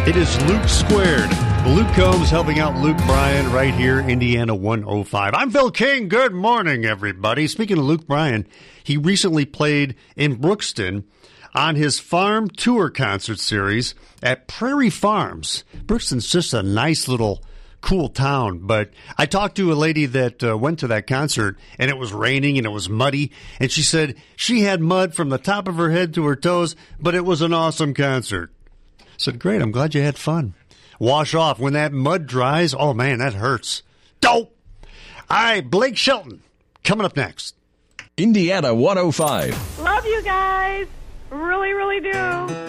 It is Luke Squared. Luke Combs helping out Luke Bryan right here, Indiana 105. I'm Phil King. Good morning, everybody. Speaking of Luke Bryan, he recently played in Brookston on his farm tour concert series at Prairie Farms. Brookston's just a nice little cool town, but I talked to a lady that went to that concert, and it was raining and it was muddy, and she said she had mud from the top of her head to her toes, but it was an awesome concert. I said, great, I'm glad you had fun. Wash off. When that mud dries, oh man, that hurts. Dope! All right, Blake Shelton, coming up next. Indiana 105. Love you guys. Really, really do.